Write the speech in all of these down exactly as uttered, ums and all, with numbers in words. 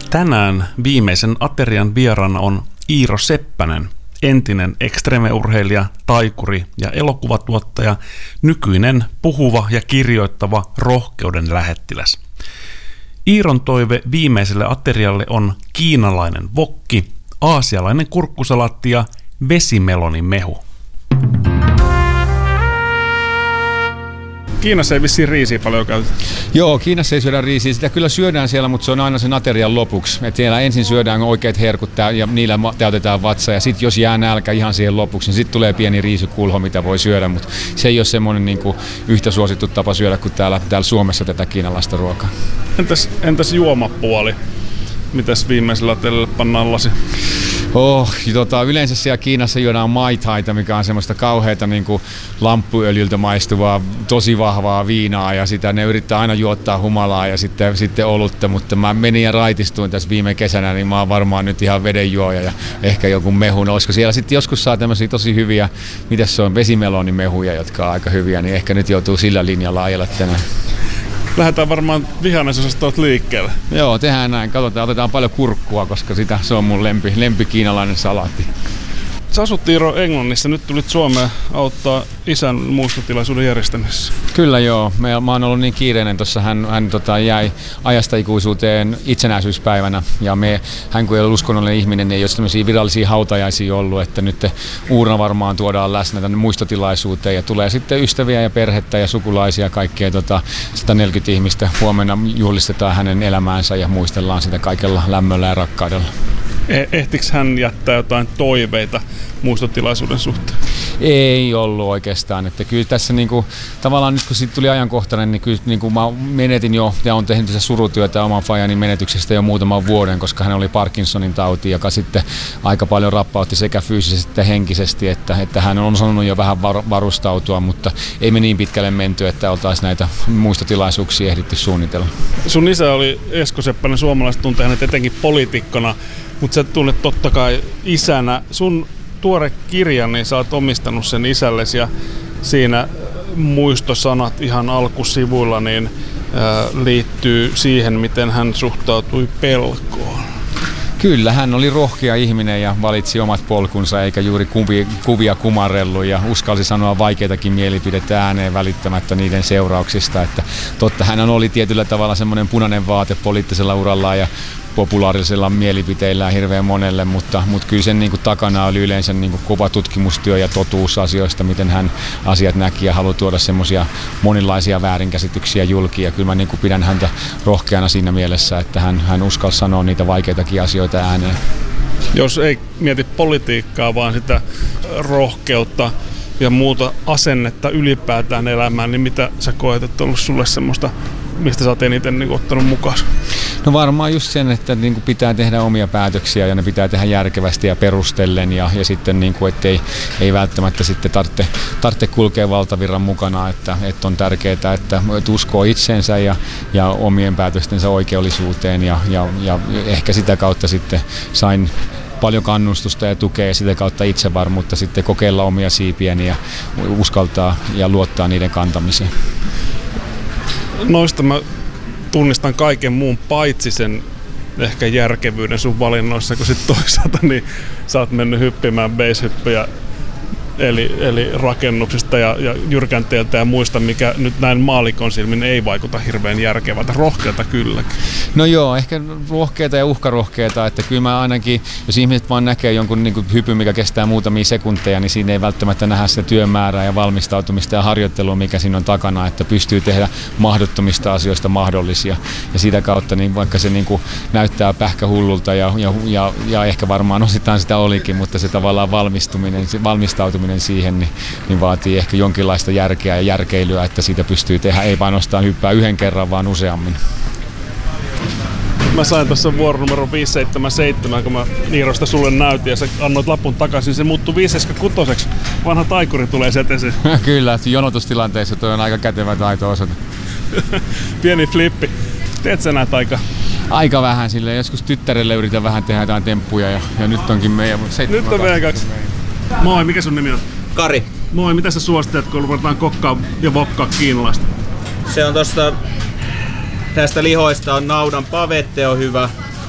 Tänään viimeisen aterian vieraana on Iiro Seppänen, entinen ekstremeurheilija, taikuri ja elokuvatuottaja, nykyinen puhuva ja kirjoittava rohkeuden lähettiläs. Iiron toive viimeiselle aterialle on kiinalainen wokki, aasialainen kurkkusalaatti ja vesimelonin mehu. Kiinassa ei vissiin riisiä paljon käytetä. Joo, Kiinassa ei syödä riisiä. Sitä kyllä syödään siellä, mutta se on aina sen aterian lopuksi. Et siellä ensin syödään oikeat herkut ja niillä täytetään vatsa. Ja sitten jos jää nälkä ihan siihen lopuksi, niin sitten tulee pieni riisikulho, mitä voi syödä. Mutta se ei ole semmoinen niinku yhtä suosittu tapa syödä kuin täällä, täällä Suomessa tätä kiinalaista ruokaa. Entäs, entäs juomapuoli? Mitäs viimeisellä aterialla pannaan lasi? Oh, tota, yleensä siellä Kiinassa juodaan mai taita, mikä on semmoista kauheata niin kuin lamppuöljyltä maistuvaa, tosi vahvaa viinaa ja sitä ne yrittää aina juottaa humalaa ja sitten, sitten olutta, mutta mä menin ja raitistuin tässä viime kesänä, niin mä oon varmaan nyt ihan vedenjuoja ja ehkä joku mehun. Olisiko siellä sitten joskus saa tämmöisiä tosi hyviä, mitäs se on, vesimelonimehuja, jotka on aika hyviä, niin ehkä nyt joutuu sillä linjalla ajella tänään. Lähdetään varmaan vihannesosastolta liikkeelle. Joo, tehdään näin. Katsotaan, otetaan paljon kurkkua, koska sitä, se on mun lempi, lempi kiinalainen salaatti. Sä asut Iiro Englannissa, nyt tulit Suomeen auttaa isän muistotilaisuuden järjestämisessä. Kyllä joo, mä, mä oon ollut niin kiireinen tuossa, hän, hän tota, jäi ajasta ikuisuuteen itsenäisyyspäivänä ja me, hän kun ei ole uskonnollinen ihminen, niin ei ole tämmöisiä virallisia hautajaisia ollut, että nyt uurna varmaan tuodaan läsnä tänne muistotilaisuuteen ja tulee sitten ystäviä ja perhettä ja sukulaisia ja kaikkea tota, sata neljäkymmentä ihmistä. Huomenna juhlistetaan hänen elämäänsä ja muistellaan sitä kaikella lämmöllä ja rakkaudella. Ehtikö hän jättää jotain toiveita muistotilaisuuden suhteen? Ei ollut oikeastaan. Että kyllä tässä niinku, tavallaan nyt kun siitä tuli ajankohtainen, niin kyllä niinku mä menetin jo ja olen tehnyt tässä surutyötä oman fajani menetyksestä jo muutaman vuoden, koska hän oli Parkinsonin tauti, joka sitten aika paljon rappautti sekä fyysisesti että henkisesti, että, että hän on sanonut jo vähän varustautua, mutta ei me niin pitkälle menty, että oltaisiin näitä muistotilaisuuksia ehditty suunnitella. Sun isä oli Esko Seppänen, suomalaiset tuntee hänet etenkin poliitikkona, mutta sä tunnet totta kai isänä. Sun tuore kirja, niin sä oot omistanut sen isällesi ja siinä muistosanat ihan alkusivuilla niin ää, liittyy siihen, miten hän suhtautui pelkoon. Kyllä, hän oli rohkea ihminen ja valitsi omat polkunsa eikä juuri kuvia, kuvia kumarrellut ja uskalsi sanoa vaikeitakin mielipidettä ääneen välittämättä niiden seurauksista. Että totta, hän oli tietyllä tavalla semmoinen punainen vaate poliittisella urallaan ja populaarisella mielipiteillään hirveän monelle, mutta, mutta kyllä sen niin kuin takana oli yleensä niin kuin kova tutkimustyö ja totuus asioista, miten hän asiat näki ja halusi tuoda semmoisia monenlaisia väärinkäsityksiä julki. Ja kyllä mä niin kuin pidän häntä rohkeana siinä mielessä, että hän, hän uskalsi sanoa niitä vaikeitakin asioita ääneen. Jos ei mieti politiikkaa, vaan sitä rohkeutta ja muuta asennetta ylipäätään elämään, niin mitä sä koet, että on ollut sulle semmoista, mistä sä oot eniten niin ottanut mukaan? No varmaan just sen, että niin kuin pitää tehdä omia päätöksiä ja ne pitää tehdä järkevästi ja perustellen ja, ja sitten niin kuin, ettei ei välttämättä sitten tarvitse, tarvitse kulkea valtavirran mukana, että, että on tärkeää, että, että uskoo itsensä ja, ja omien päätöstensä oikeellisuuteen ja, ja, ja ehkä sitä kautta sitten sain paljon kannustusta ja tukea ja sitä kautta itsevarmuutta sitten kokeilla omia siipiäni ja uskaltaa ja luottaa niiden kantamiseen. Noista mä tunnistan kaiken muun paitsi sen ehkä järkevyyden sun valinnoissa, kun sit toisaalta niin sä oot mennyt hyppimään base-hyppyjä eli, eli rakennuksista ja, ja jyrkänteeltä ja muista, mikä nyt näin maalikon silmin ei vaikuta hirveän järkevältä. Rohkeata kylläkin. No joo, ehkä rohkeata ja uhkarohkeata, että kyllä mä ainakin, jos ihmiset vaan näkee jonkun niin kuin hypyn, mikä kestää muutamia sekunteja, niin siinä ei välttämättä nähdä sitä työmäärää ja valmistautumista ja harjoittelua, mikä siinä on takana, että pystyy tehdä mahdottomista asioista mahdollisia. Ja sitä kautta, niin vaikka se niin kuin näyttää pähkähullulta ja, ja, ja, ja ehkä varmaan osittain sitä olikin, mutta se tavallaan valmistuminen, se valmistautuminen siihen niin, niin vaatii ehkä jonkinlaista järkeä ja järkeilyä, että siitä pystyy tehdä, ei ainoastaan hyppää yhden kerran, vaan useammin. Mä sain tuossa vuoron numero viisi seitsemän seitsemän, kun mä Iirosta sulle näytin ja sä annoit lapun takaisin, se muuttui viisi seitsemänkymmentäkuusi. Vanha taikuri tulee sieltä esiin. Kyllä, jonotustilanteessa toi on aika kätevä taito-osoite. Pieni flippi. Teet sä näitä aika? Aika vähän silleen, joskus tyttärelle yritän vähän tehdä jotain temppuja ja, ja nyt onkin meidän. Nyt on meidän kaksi. Moi, mikä sun nimi on? Kari. Moi, mitä sä suosittelet, kun ruvetaan kokkaa ja vokkaa kiinalaista? Se on tosta, tästä lihoista on naudan pavette on hyvä.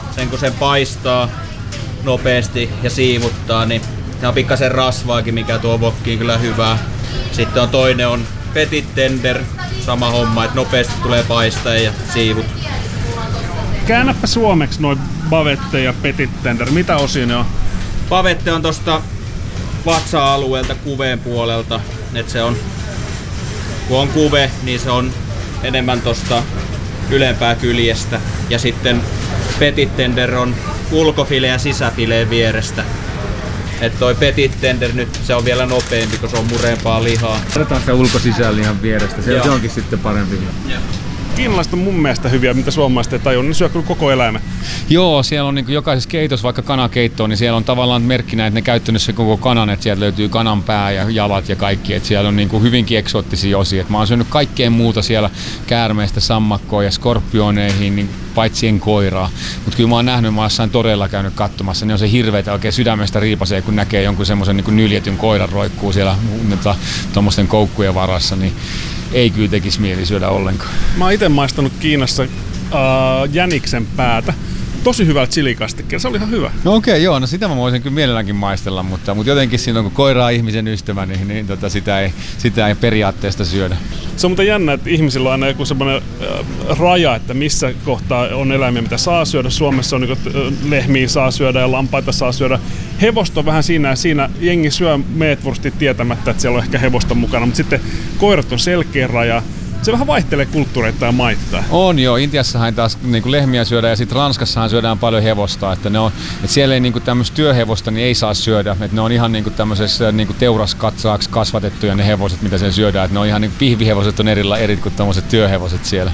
sen kun sen paistaa nopeasti ja siivuttaa, niin se on pikkasen rasvaakin, mikä tuo wokkiin kyllä hyvää. Sitten on toinen on petit tender, sama homma, että nopeasti tulee paistaa ja siivut. Käännäpä suomeksi noin bavette ja petit tender. Mitä osia ne on? Bavette on tosta vatsa-alueelta kuveen puolelta. Et se on, kun on kuve, niin se on enemmän tosta ylempää kyljestä. Ja sitten petit tender on ulkofileen ja sisäfileen vierestä. Et toi petit tender nyt se on vielä nopeampi, kun se on mureempaa lihaa. Otetaan sitä ulko-sisälihan vierestä, se, se onkin sitten parempi. Joo. Kiinalaiset on mun mielestä hyviä, mitä suomalaiset ei tajua, ne syö kyllä koko eläimen. Joo, siellä on niin kuin jokaisessa keitossa, vaikka kanakeittoon, niin siellä on tavallaan merkkinä, että ne käyttänyt se koko kanan, että sieltä löytyy kanan pää ja jalat ja kaikki, että siellä on niin kuin hyvinkin eksoottisia osia. Että mä oon syönyt kaikkea muuta siellä, käärmeistä sammakkoon ja skorpioneihin, niin paitsi en koiraa. Mutta kyllä mä oon nähnyt, mä oon jossain todella käynyt katsomassa, niin on se hirveetä oikein sydämestä riipasee, kun näkee jonkun semmoisen niin kuin nyljetyn koiran roikkuu siellä tuommoisten koukkujen varassa, niin ei kyllä tekisi mieli syödä ollenkaan. Mä oon ite maistanut Kiinassa äh, jäniksen päätä. Tosi hyvältä chilikastikkeella, se oli ihan hyvä. No okei, okay, joo, no sitä mä voisin kyllä mielelläänkin maistella, mutta, mutta jotenkin siinä kun koira on ihmisen ystävä, niin, niin tota, sitä, ei, sitä ei periaatteesta syödä. Se on muuten jännä, että ihmisillä on aina joku semmoinen äh, raja, että missä kohtaa on eläimiä, mitä saa syödä. Suomessa on niin kuin, lehmiä saa syödä ja lampaita saa syödä. Hevosta on vähän siinä ja siinä jengi syö meetvurstit tietämättä, että siellä on ehkä hevosta mukana, mutta sitten koirat on selkeä raja. Se vähän vaihtelee kulttuureita ja maittaa. On joo, Intiassahan taas niin kuin lehmiä syödään ja sitten Ranskassahan syödään paljon hevosta, että ne on, että siellä ei niin kuin tämmöistä työhevosta niin ei saa syödä, että ne on ihan niin kuin tämmöisessä niin kuin teuraskatsaaksi kasvatettuja ne hevoset, mitä siellä syödään, että ne on ihan niin kuin pihvihevoset on erillä eri kuin tämmöiset työhevoset siellä.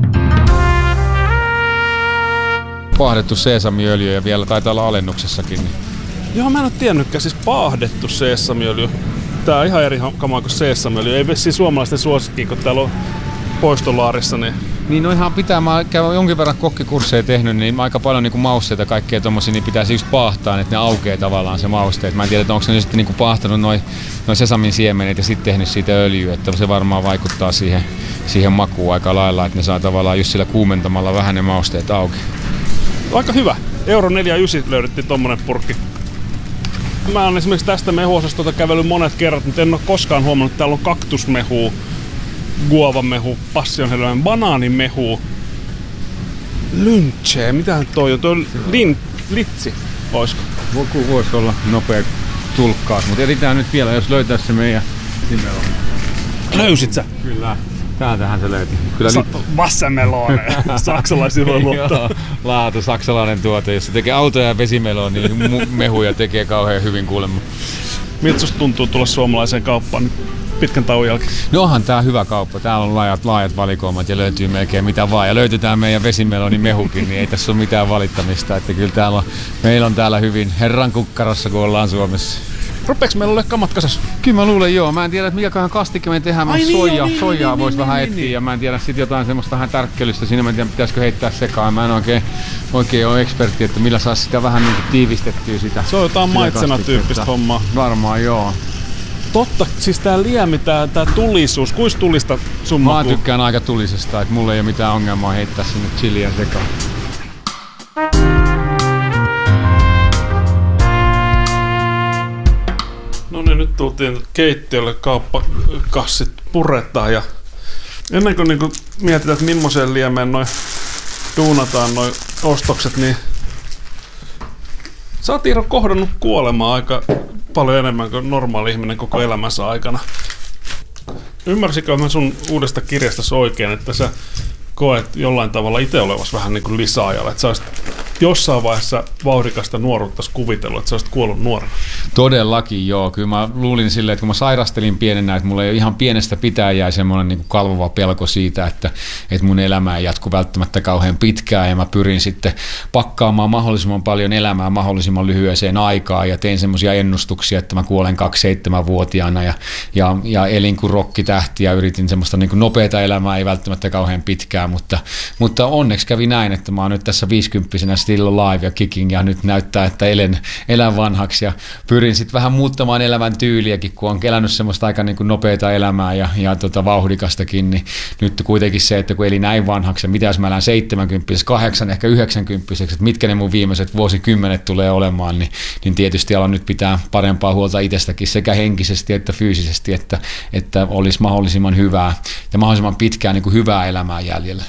Paahdettu seesamiöljy ja vielä taitaa olla alennuksessakin. Niin. Joo, mä en ole tiennytkään, siis paahdettu seesamiöljy. Tää on ihan eri kamaa kuin seesamiöljy. Ei vissiin suomalaisten suosikki, kun täällä on poistolaarissa. Niin, niin no ihan pitää. Mä käyn jonkin verran kokkikursseja tehnyt, niin aika paljon niin mausteita ja kaikkea tommosia, niin pitäisi just paahtaa, että ne aukeaa tavallaan se mausteet. Mä en tiedä, että onko ne sitten niin paahtanut noin noi sesamin siemenet ja sitten tehnyt siitä öljyä, että se varmaan vaikuttaa siihen, siihen makuun aika lailla, että ne saa tavallaan just sillä kuumentamalla vähän ne mausteet auki. Aika hyvä. Euro neljä yhdeksän löydettiin tommonen purkki. Mä oon esimerkiksi tästä mehuosastolta kävellyt monet kerrat, mutta en ole koskaan huomannut, että täällä on kaktusmehu, guavamehu, passionhedelmän, banaanimehu, lynchee, mitähän toi on? Toi on lin, litsi, oisko? Voisi olla nopea tulkkaus, mutta eritään nyt vielä, jos löytää se meidän nimellä. Löysit sä? Kyllä. Täältähän se löytyi. Kyllä Sa- Wassermelone. Saksalaisia voi luottaa. Laatu, saksalainen tuote. Jos se tekee autoja ja vesimeloa, niin mehuja tekee kauhean hyvin kuulemma. Miltä susta tuntuu tulla suomalaiseen kauppaan nyt pitkän tauon jälkeen? No onhan tää hyvä kauppa. Täällä on laajat, laajat valikoimat ja löytyy melkein mitä vaan. Ja löytetään meidän vesimeloni mehukin, niin ei tässä ole mitään valittamista. Että kyllä täällä on, meillä on täällä hyvin herran kukkarossa, kun ollaan Suomessa. Rupeeks meillä ole kamat kasassa? Kyllä mä luulen joo. Mä en tiedä, että mikäköhän kastike me tehdään. Ai, soija, niin, soijaa niin, voisi niin, vähän niin, etsiä. Niin. Ja mä en tiedä sit jotain semmoista vähän tärkkelystä. Siinä mä en tiedä, pitäisikö heittää sekaan. Mä en oikein, oikein ole ekspertti, että millä saisi sitä vähän niin tiivistettyä sitä. Se on jotain maitsena-tyyppistä hommaa. Varmaan joo. Totta, siis tää liemi, tää, tää tulisuus. Kuis tulista sun Mä maku? Tykkään aika tulisesta, että mulla ei ole mitään ongelmaa heittää sinne chiliä sekaan. No niin, nyt tultiin keittiölle, kauppakassit puretaan ja ennen kuin niinku mietitään, että millaiseen liemeen noi duunataan noi ostokset, niin sä oot Iiro kohdannut kuolemaa aika paljon enemmän kuin normaali ihminen koko elämänsä aikana. Ymmärsikö mä sun uudesta kirjasta oikein, että sä koet jollain tavalla itse olevasi vähän niin kuin lisäajalla, että sä olisit jossain vaiheessa vauhdikasta nuoruutta kuvitellut, että sä olisit kuollut nuorena? Todellakin joo. Kyllä mä luulin silleen, että kun mä sairastelin pienenä, että mulla ei ihan pienestä pitäen jäi semmoinen niin kuin kalvava pelko siitä, että, että mun elämä ei jatku välttämättä kauhean pitkään ja mä pyrin sitten pakkaamaan mahdollisimman paljon elämää mahdollisimman lyhyeseen aikaan ja tein semmoisia ennustuksia, että mä kuolen kaksikymmentäseitsemän-vuotiaana ja, ja, ja elin kuin rokkitähti ja yritin semmoista niin kuin nopeata elämää, ei välttämättä kauhean pitkään, mutta, mutta onneksi kävi näin, että mä oon nyt tässä viisikymppisenä sitten still alive ja kicking, ja nyt näyttää, että elen, elän vanhaksi, ja pyrin sitten vähän muuttamaan elämän tyyliäkin, kun on elänyt semmoista aika niin kuin nopeata elämää ja, ja tota, vauhdikastakin, niin nyt kuitenkin se, että kun eli näin vanhaksi, ja mitä jos mä elän seitsemänkymppiseksi, kahdeksan, ehkä yhdeksänkymppiseksi, että mitkä ne mun viimeiset vuosikymmenet tulee olemaan, niin, niin tietysti alan nyt pitää parempaa huolta itsestäkin sekä henkisesti että fyysisesti, että, että olisi mahdollisimman hyvää ja mahdollisimman pitkään niin kuin hyvää elämää jäljellä.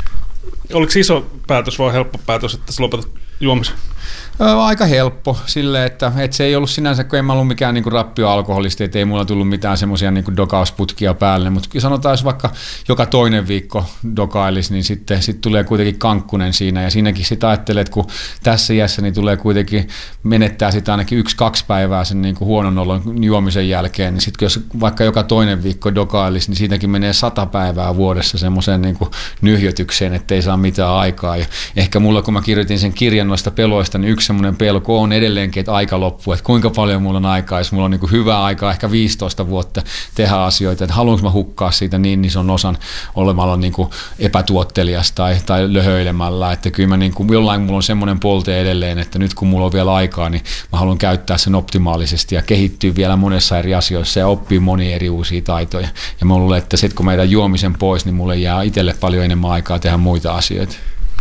Oliko iso päätös vai helppo päätös, että sä lopetat juomisen? Aika helppo sille, että, että se ei ollut sinänsä, kun en mä ollut mikään niin rappio-alkoholisti, että ei mulla tullut mitään semmoisia niin dokausputkia päälle, mutta sanotaan, jos vaikka joka toinen viikko dokailisi, niin sitten sit tulee kuitenkin kankkunen siinä, ja siinäkin sitä ajattelee, että kun tässä iässä niin tulee kuitenkin menettää sitä ainakin yksi-kaksi päivää sen niin kuin huonon olon juomisen jälkeen, niin sitten jos vaikka joka toinen viikko dokailisi, niin siitäkin menee sata päivää vuodessa semmoiseen niin kuin nyhjötykseen, ettei saa mitään aikaa, ja ehkä mulla, kun mä kirjoitin sen kirjan noista peloista, niin yksi semmoinen pelko on edelleenkin, että aika loppuu, että kuinka paljon mulla on aikaa, jos mulla on niin kuin hyvää aikaa, ehkä viisitoista vuotta tehdä asioita, että haluanko mä hukkaa siitä niin ison osan olemalla niin kuin epätuottelias tai, tai löhöilemällä, että kyllä mä niin kuin, jollain mulla on semmoinen polte edelleen, että nyt kun mulla on vielä aikaa, niin mä haluan käyttää sen optimaalisesti ja kehittyä vielä monessa eri asioissa ja oppia monia eri uusia taitoja. Ja mä luulen, että sitten kun meidän juomisen pois, niin mulle jää itselle paljon enemmän aikaa tehdä muita asioita.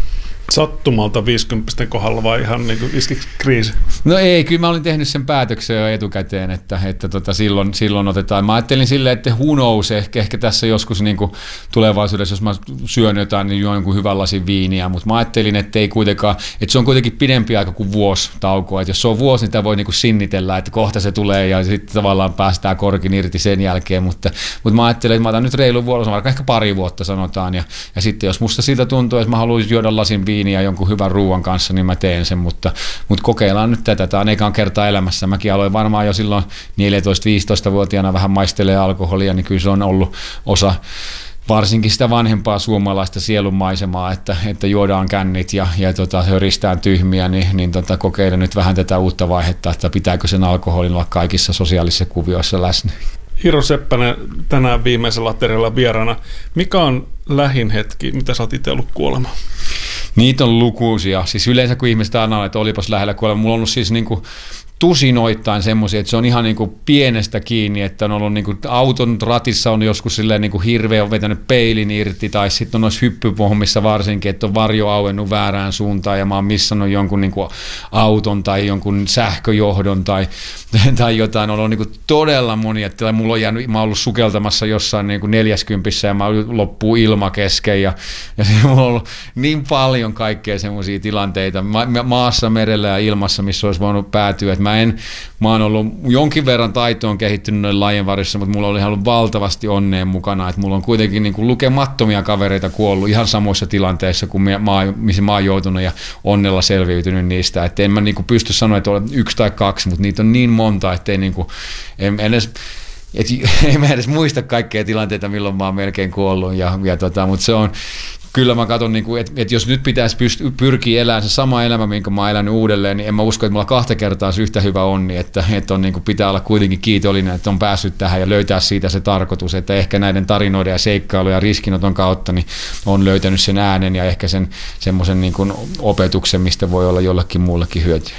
Sattumalta viisikymppisten kohdalla vai ihan niin kuin iskiksi kriisi? No ei, kyllä mä olin tehnyt sen päätöksen jo etukäteen, että, että tota silloin, silloin otetaan. Mä ajattelin silleen, että who knows, ehkä, ehkä tässä joskus niin kuin tulevaisuudessa, jos mä syön jotain, niin juon jonkun hyvän lasin viiniä, mutta mä ajattelin, että ei kuitenkaan, että se on kuitenkin pidempi aika kuin vuosi taukoa, että jos se on vuosi, niin tämä voi niin kuin sinnitellä, että kohta se tulee ja sitten tavallaan päästään korkin irti sen jälkeen, mutta, mutta mä ajattelin, että mä otan nyt reilu vuosi, vaikka ehkä pari vuotta sanotaan, ja, ja sitten jos musta siltä tuntuu, että mä haluaisin juoda lasin viiniä ja jonkun hyvän ruuan kanssa, niin mä teen sen, mutta, mutta kokeillaan nyt tätä. Tämä on ekan kertaa elämässä. Mäkin aloin varmaan jo silloin neljätoista-viisitoista-vuotiaana vähän maistelee alkoholia, niin kyllä se on ollut osa varsinkin sitä vanhempaa suomalaista sielunmaisemaa, että, että juodaan kännit ja, ja tota, höristään tyhmiä, niin, niin tota, kokeile nyt vähän tätä uutta vaihetta, että pitääkö sen alkoholin olla kaikissa sosiaalisissa kuvioissa läsnä. Iiro Seppänen tänään viimeisellä aterialla vieraana. Mikä on lähin hetki, mitä sä oot itse ollut kuolemaan? Niitä on lukuisia. Siis yleensä kun ihmiset aina, että olipas lähellä kuolema, mulla on ollut siis niinku tusinoittain semmoisia, että se on ihan niinku pienestä kiinni, että on ollut niinku auton ratissa on joskus silleen niinku hirveä on vetänyt peilin irti, tai sitten on noissa hyppypohmissa varsinkin, että on varjo auennut väärään suuntaan ja mä oon missannut jonkun niinku auton tai jonkun sähköjohdon tai, tai jotain, on ollut niinku todella monia, tai mulla on jäänyt, mä oon ollut sukeltamassa jossain niinku neljäskymppissä ja mä loppuu ilma kesken ja, ja se on ollut niin paljon kaikkea semmoisia tilanteita ma- maassa, merellä ja ilmassa, missä olisi voinut päätyä, että mä en, mä oon ollut jonkin verran taitoon kehittynyt noin lajien varissa, mutta mulla oli ollut valtavasti onneen mukana, että mulla on kuitenkin niin kuin lukemattomia kavereita kuollut ihan samoissa tilanteissa kuin mä, missä mä oon joutunut ja onnella selviytynyt niistä, että en mä niin kuin pysty sanoa, että olen yksi tai kaksi, mutta niitä on niin monta, että ei niin kuin, en, en edes et, ei mä edes muista kaikkea tilanteita, milloin mä oon melkein kuollut, ja, ja tota, mutta se on, kyllä mä katson, niin että et jos nyt pitäisi pyst- pyrkiä elämään se sama elämä, minkä mä oon elänyt uudelleen, niin en mä usko, että mulla kahta kertaa olisi yhtä hyvä onni, että, että on, niin kuin, pitää olla kuitenkin kiitollinen, että on päässyt tähän ja löytää siitä se tarkoitus, että ehkä näiden tarinoiden ja seikkailujen ja riskinoton kautta niin on löytänyt sen äänen ja ehkä sen semmoisen niin kuin opetuksen, mistä voi olla jollekin muullekin hyötyä.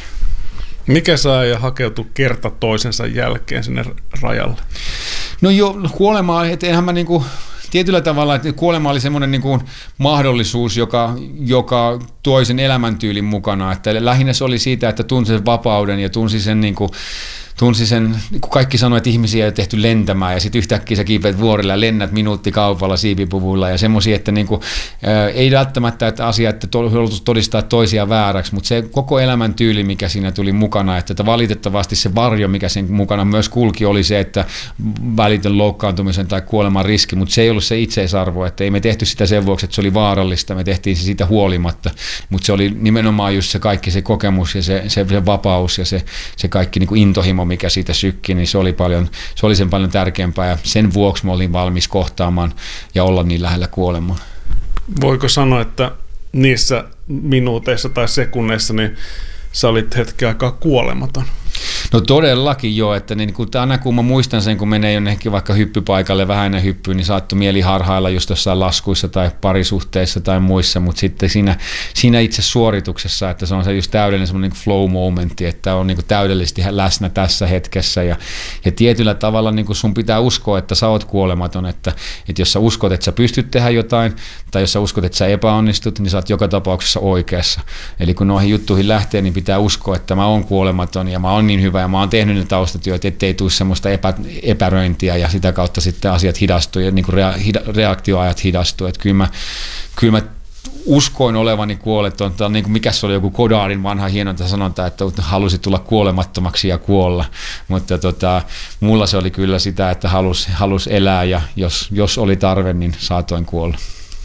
Mikä saa ja hakeutua kerta toisensa jälkeen sinne rajalle? No jo, kuolemaa, että enhän mä niinku, tietyllä tavalla, että kuolema oli semmoinen niinku mahdollisuus, joka, joka toi sen elämäntyylin mukana, että lähinnä se oli siitä, että tunsi sen vapauden ja tunsi sen niinku, tunsi sen, kun kaikki sanoi, että ihmisiä ei tehty lentämään ja sitten yhtäkkiä sä kiipeät vuorilla ja lennät minuuttikaupalla siipipuvuilla ja semmoisia, että niinku, ää, ei välttämättä että asia, että halutus todistaa toisia vääräksi, mutta se koko elämäntyyli, mikä siinä tuli mukana, että, että valitettavasti se varjo, mikä sen mukana myös kulki, oli se, että välitön loukkaantumisen tai kuoleman riski, mutta se ei ollut se itseisarvo, että ei me tehty sitä sen vuoksi, että se oli vaarallista, me tehtiin se siitä huolimatta, mutta se oli nimenomaan just se kaikki se kokemus ja se, se, se vapaus ja se, se kaikki niin kuin intohimo, mikä siitä sykki, niin se oli, paljon, se oli sen paljon tärkeämpää ja sen vuoksi mä olin valmis kohtaamaan ja olla niin lähellä kuolemaa. Voiko sanoa, että niissä minuuteissa tai sekunneissa niin sä olit hetken aikaa kuolematon? No todellakin joo, että niin kun, aina kun mä muistan sen, kun menee jonnekin vaikka hyppypaikalle vähän ennen hyppyä, niin saattoi mieli harhailla just jossain laskuissa tai parisuhteissa tai muissa, mutta sitten siinä, siinä itse suorituksessa, että se on se just täydellinen semmoinen niin flow momentti, että on niin kuin täydellisesti läsnä tässä hetkessä ja, ja tietyllä tavalla niin kuin sun pitää uskoa, että sä oot kuolematon, että, että jos sä uskot, että sä pystyt tehdä jotain tai jos sä uskot, että sä epäonnistut, niin sä oot joka tapauksessa oikeassa. Eli kun noihin juttuihin lähtee, niin pitää uskoa, että mä oon kuolematon ja mä oon niin hyvä ja mä oon tehnyt ne taustatyöt, ettei tule semmoista epä, epäröintiä ja sitä kautta sitten asiat hidastuu ja niin kuin rea, hida, reaktioajat hidastuu. Että kyllä mä, kyllä mä uskoin olevani kuoleton. Tämä on niin kuin, mikä se oli joku Godardin vanha hienonta sanonta, että halusi tulla kuolemattomaksi ja kuolla. Mutta tota, mulla se oli kyllä sitä, että halusi halus elää ja jos, jos oli tarve, niin saatoin kuolla.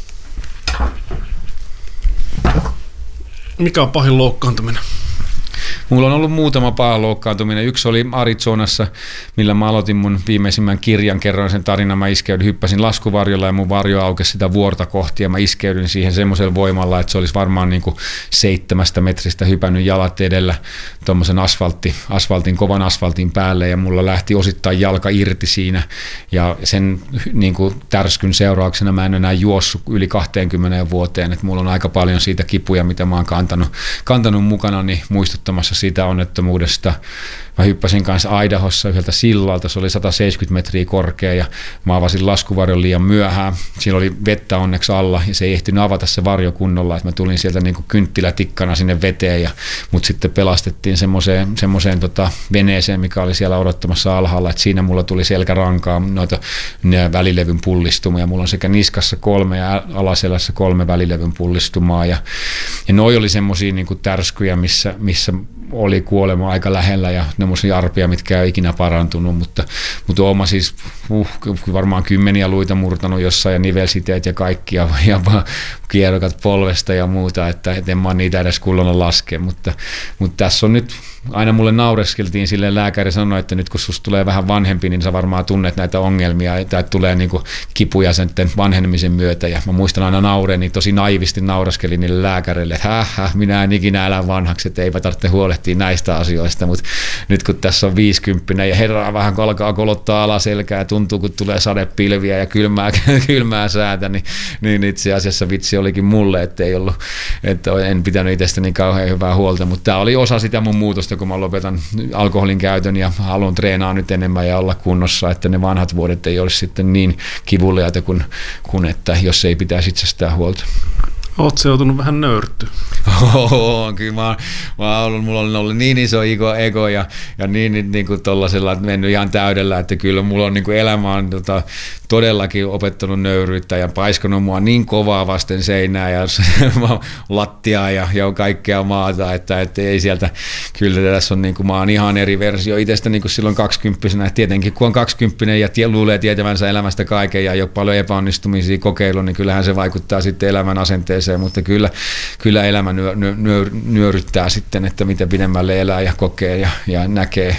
Mikä on pahin loukkaantuminen? Mulla on ollut muutama paha loukkaantuminen. Yksi oli Arizonassa, millä mä aloitin mun viimeisimmän kirjan, kerroin sen tarinan. Mä iskeydyin, hyppäsin laskuvarjolla ja mun varjo aukesi sitä vuorta kohti ja mä iskeydyin siihen semmoisella voimalla, että se olisi varmaan niin kuin seitsemästä metristä hypännyt jalat edellä tuommoisen asfaltti, asfaltin, kovan asfaltin päälle ja mulla lähti osittain jalka irti siinä ja sen niin kuin tärskyn seurauksena mä en enää juossut yli kaksikymmentä vuoteen, että mulla on aika paljon siitä kipuja, mitä mä oon kantanut, kantanut mukana, niin muistuttamassa siitä onnettomuudesta. Mä hyppäsin kanssa Idahossa yhdeltä sillalta, se oli sata seitsemänkymmentä metriä korkea ja mä avasin laskuvarjon liian myöhään. Siinä oli vettä onneksi alla ja se ei ehtinyt avata se varjo kunnolla, että mä tulin sieltä niin kuin kynttilätikkana sinne veteen, ja, mut sitten pelastettiin semmoiseen, semmoiseen tota veneeseen, mikä oli siellä odottamassa alhaalla, että siinä mulla tuli selkärankaa noita välilevyn pullistumia. Mulla on sekä niskassa kolme ja alaselässä kolme välilevyn pullistumaa ja, ja noi oli semmosia niin kuin tärskyjä, missä, missä oli kuolema aika lähellä ja semmoisia arpia, mitkä ei ikinä parantunut, mutta, mutta oma siis uh, varmaan kymmeniä luita murtanut jossain ja nivelsiteet ja kaikki ja, ja kierrokat polvesta ja muuta, että et en mä niitä edes kullona laske, mutta, mutta tässä on nyt, aina mulle naureskeltiin silleen, lääkäri sanoi, että nyt kun susta tulee vähän vanhempi, niin sä varmaan tunnet näitä ongelmia, että tulee niinku kipuja sen vanhenemisen myötä ja mä muistan aina naureen, niin tosi naivisti nauraskelin niille lääkäreille, että häh, häh, minä en ikinä elä vanhaksi, että eipä tarvitse huolehtia näistä asioista, mutta nyt kun tässä on viisikymppinen ja herraa vähän kun alkaa kolottaa alaselkää ja tuntuu, kun tulee sadepilviä ja kylmää, kylmää säätä, niin, niin itse asiassa vitsi olikin mulle, että ei ollut, että en pitänyt itsestäni niin kauhean hyvää huolta, mutta tämä oli osa sitä mun muutosta, kun mä lopetan alkoholin käytön ja haluan treenaa nyt enemmän ja olla kunnossa, että ne vanhat vuodet ei olisi sitten niin kivulliaita kuin, kuin että jos ei pitäisi itsestään huolta. Oletko joutunut vähän nöyrtyä? Oon, kyllä mä, mä oon ollut, mulla on ollut niin iso ego, ego ja, ja niin, niin, niin kuin tollasella mennyt ihan täydellä, että kyllä mulla on niin kuin elämä on tota, todellakin opettanut nöyryyttä ja paiskonut mua niin kovaa vasten seinää ja lattiaa ja, ja kaikkea maata, että, että ei sieltä, kyllä tässä on niin kuin, mä oon ihan eri versio itsestä niin kuin silloin kaksikymppisenä, tietenkin kun on kaksikymppinen ja tie, luulee tietävänsä elämästä kaiken ja ei ole paljon epäonnistumisia kokeilu, niin kyllähän se vaikuttaa sitten elämän asenteeseen, mutta kyllä, kyllä elämä nyö, nyö, nyöryttää sitten, että miten pidemmälle elää ja kokee ja, ja näkee.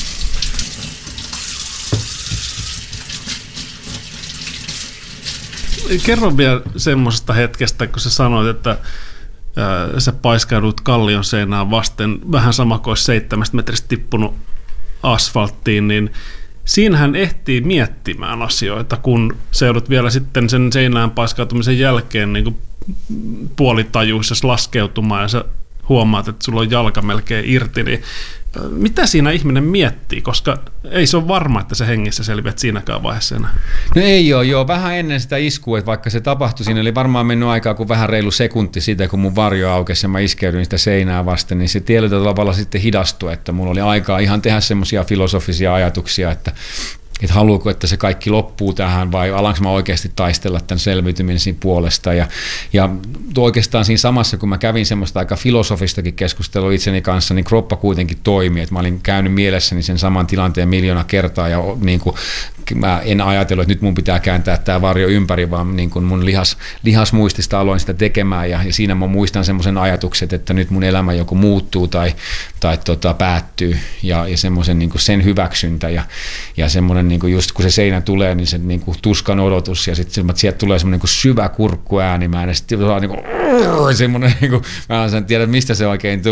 Kerro vielä semmoisesta hetkestä, kun sä sanoit, että ää, sä paiskaudut kallion seinään vasten, vähän sama kuin olisi seitsemästä metristä tippunut asfalttiin, niin siinähän ehtii miettimään asioita, kun se joudut vielä sitten sen seinään paiskautumisen jälkeen niin kuin puolitajuisessa laskeutumaan ja sä huomaat, että sulla on jalka melkein irti, niin mitä siinä ihminen miettii, koska ei se ole varma, että se hengissä selviät siinäkään vaiheessa enää. No ei ole, joo, vähän ennen sitä iskua, että vaikka se tapahtui, siinä oli varmaan mennyt aikaa kuin vähän reilu sekunti siitä, kun mun varjo aukesi ja mä iskeydyin sitä seinää vasten, niin se tietyllä tavalla sitten hidastui, että mulla oli aikaa ihan tehdä semmoisia filosofisia ajatuksia, että että haluuko, että se kaikki loppuu tähän vai alanko mä oikeasti taistella tämän selviytymisen puolesta. Ja, ja oikeastaan siinä samassa, kun mä kävin semmoista aika filosofistakin keskustelua itseni kanssa, niin kroppa kuitenkin toimi. Että mä olin käynyt mielessäni sen saman tilanteen miljoona kertaa ja niin kuin, mä en ajatellut, että nyt mun pitää kääntää tämä varjo ympäri, vaan niin kuin mun lihas, lihasmuistista aloin sitä tekemään ja, ja siinä mä muistan semmoisen ajatuksen, että nyt mun elämä joko muuttuu tai, tai tota, päättyy ja, ja semmoisen niin kuin sen hyväksyntä ja, ja semmoinen niin kuin just kun se seinä tulee, niin se niin kuin tuskan odotus ja sitten sieltä tulee semmoinen niin syvä kurkkuääni, mä en sitten saa niin kuin, semmoinen, niin kuin, mä en tiedä mistä se oikein tulee.